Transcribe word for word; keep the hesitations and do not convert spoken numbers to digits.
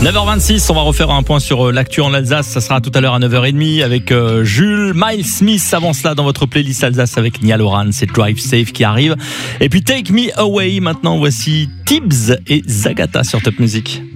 neuf heures vingt-six, on va refaire un point sur l'actu en Alsace. Ça sera tout à l'heure à neuf heures trente avec euh, Jules. Miles Smith avant cela dans votre playlist Alsace avec Niall Horan. C'est Drive Safe qui arrive. Et puis Take Me Away. Maintenant, voici Tibbs et Zagata sur Top Music.